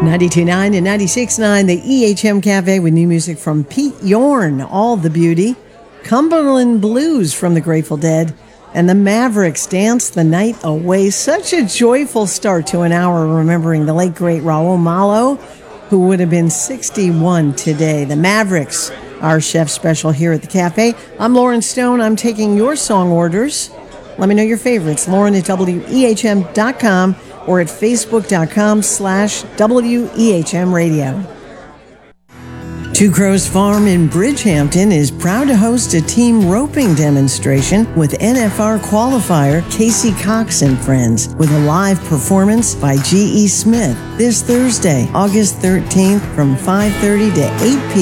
92.9 and 96.9, the EHM Cafe with new music from Pete Yorn, All the Beauty, Cumberland Blues from the Grateful Dead, and the Mavericks, Dance the Night Away. Such a joyful start to an hour remembering the late, great Raul Malo, who would have been 61 today. The Mavericks, our chef special here at the cafe. I'm Lauren Stone. I'm taking your song orders. Let me know your favorites. Lauren at WEHM.com or at Facebook.com/WEHM Radio. Two Crows Farm in Bridgehampton is proud to host a team roping demonstration with NFR qualifier Casey Cox and Friends with a live performance by G.E. Smith this Thursday, August 13th from 5:30 to 8 p.m.